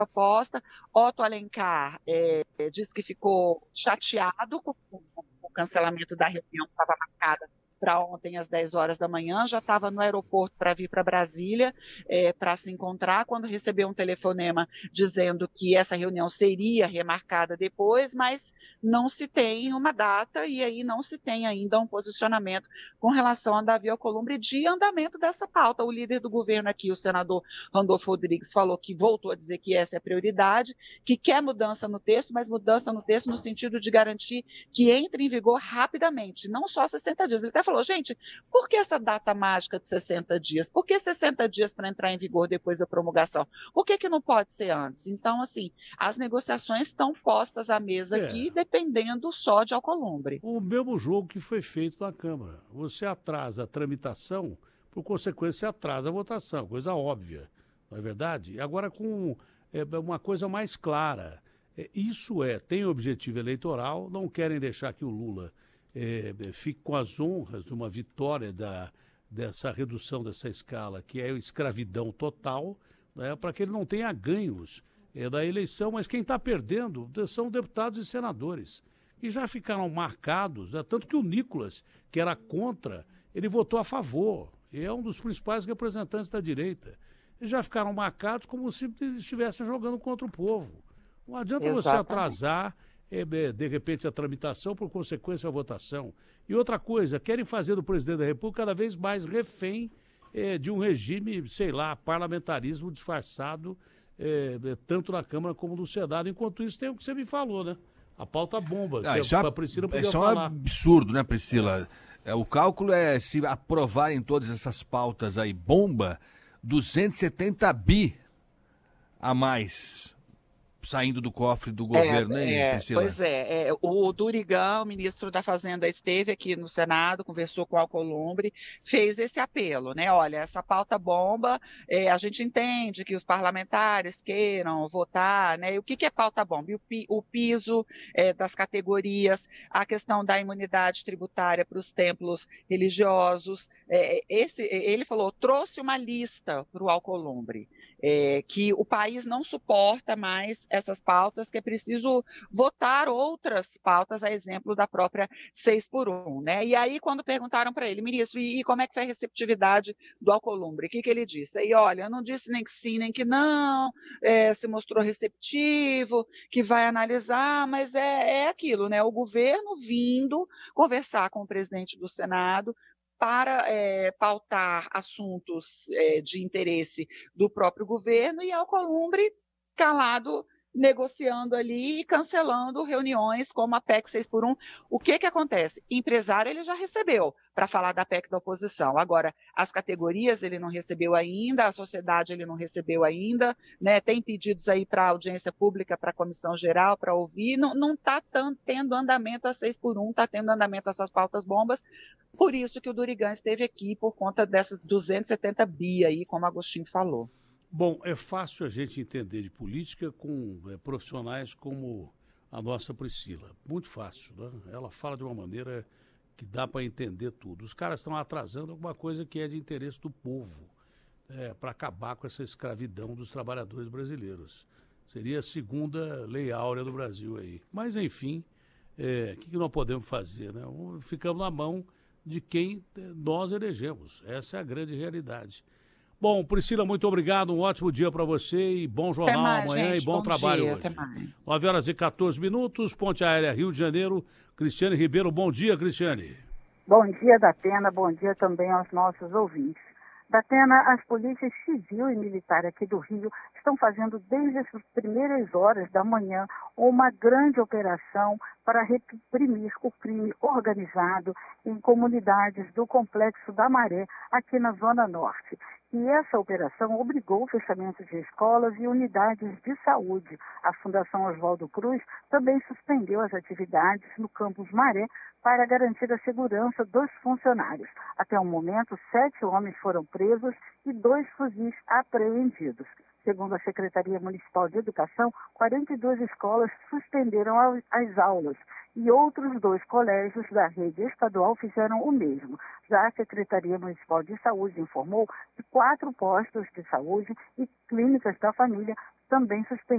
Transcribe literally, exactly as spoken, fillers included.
proposta. Otto Alencar é, disse que ficou chateado com o cancelamento da reunião que estava marcada para ontem às dez horas da manhã, já estava no aeroporto para vir para Brasília é, para se encontrar, quando recebeu um telefonema dizendo que essa reunião seria remarcada depois, mas não se tem uma data e aí não se tem ainda um posicionamento com relação a Davi Alcolumbre de andamento dessa pauta. O líder do governo aqui, o senador Randolfo Rodrigues, falou que voltou a dizer que essa é a prioridade, que quer mudança no texto, mas mudança no texto no sentido de garantir que entre em vigor rapidamente, não só sessenta dias. Ele até falou, gente, por que essa data mágica de sessenta dias? Por que sessenta dias para entrar em vigor depois da promulgação? Por que que não pode ser antes? Então, assim, as negociações estão postas à mesa É, aqui, dependendo só de Alcolumbre. o mesmo jogo que foi feito na Câmara. Você atrasa a tramitação, por consequência, você atrasa a votação, coisa óbvia, não é verdade? Agora, com é, uma coisa mais clara, é, isso é, tem objetivo eleitoral, não querem deixar que o Lula é, fique com as honras de uma vitória da, dessa redução dessa escala, que é a escravidão total, né, para que ele não tenha ganhos é, da eleição, mas quem está perdendo são deputados e senadores. E já ficaram marcados, né, tanto que o Nicolas, que era contra, ele votou a favor, e é um dos principais representantes da direita. E já ficaram marcados como se estivessem jogando contra o povo. Não adianta você Exatamente. atrasar, é, de repente, a tramitação, por consequência, a votação. E outra coisa, querem fazer do presidente da República cada vez mais refém é, de um regime, sei lá, parlamentarismo disfarçado, é, tanto na Câmara como no Senado. Enquanto isso, tem o que você me falou, né? A pauta bomba. Ah, Você, isso é, a Priscila podia isso é um falar. absurdo, né, Priscila? É, o cálculo é, se aprovarem todas essas pautas aí, bomba, duzentos e setenta bi a mais saindo do cofre do governo, É, hein, é, Priscila? pois é, é, o Durigan, o ministro da Fazenda, esteve aqui no Senado, conversou com o Alcolumbre, fez esse apelo, né? Olha, essa pauta bomba, é, a gente entende que os parlamentares queiram votar, né? E o que, que é pauta bomba? E o, pi, o piso é, das categorias, a questão da imunidade tributária para os templos religiosos. É, esse, ele falou, trouxe uma lista para o Alcolumbre, é, que o país não suporta mais essas pautas, que é preciso votar outras pautas, a exemplo da própria seis por um, né? E aí, quando perguntaram para ele, ministro, e, e como é que foi a receptividade do Alcolumbre? O que, que ele disse? Aí, olha, eu não disse nem que sim, nem que não, é, se mostrou receptivo, que vai analisar, mas é, é aquilo, né? O governo vindo conversar com o presidente do Senado para é, pautar assuntos é, de interesse do próprio governo, e Alcolumbre calado, negociando ali e cancelando reuniões como a P E C seis por um. O que que acontece? Empresário ele já recebeu para falar da P E C da oposição. Agora, as categorias ele não recebeu ainda, a sociedade ele não recebeu ainda, né? Tem pedidos aí para audiência pública, para a comissão geral, para ouvir. Não está tendo andamento a seis por um, está tendo andamento essas pautas bombas. Por isso que o Durigan esteve aqui, por conta dessas duzentos e setenta bi aí, como o Agostinho falou. Bom, é fácil a gente entender de política com é, profissionais como a nossa Priscila. Muito fácil, né? Ela fala de uma maneira que dá para entender tudo. Os caras estão atrasando alguma coisa que é de interesse do povo, é, para acabar com essa escravidão dos trabalhadores brasileiros. Seria a segunda lei áurea do Brasil aí. Mas, enfim, o é, que, que nós podemos fazer, né? Ficamos na mão de quem nós elegemos. Essa é a grande realidade. Bom, Priscila, muito obrigado, um ótimo dia para você e bom jornal Até mais, amanhã gente. e bom, Bom trabalho dia, hoje. até mais. nove horas e quatorze minutos, Ponte Aérea Rio de Janeiro, Cristiane Ribeiro, bom dia, Cristiane. Bom dia, Datena, bom dia também aos nossos ouvintes. Datena, as polícias civil e militar aqui do Rio estão fazendo desde as primeiras horas da manhã uma grande operação para reprimir o crime organizado em comunidades do Complexo da Maré, aqui na Zona Norte. E essa operação obrigou o fechamento de escolas e unidades de saúde. A Fundação Oswaldo Cruz também suspendeu as atividades no campus Maré para garantir a segurança dos funcionários. Até o momento, sete homens foram presos e dois fuzis apreendidos. Segundo a Secretaria Municipal de Educação, quarenta e duas escolas suspenderam as aulas e outros dois colégios da rede estadual fizeram o mesmo. Já a Secretaria Municipal de Saúde informou que quatro postos de saúde e clínicas da família também suspenderam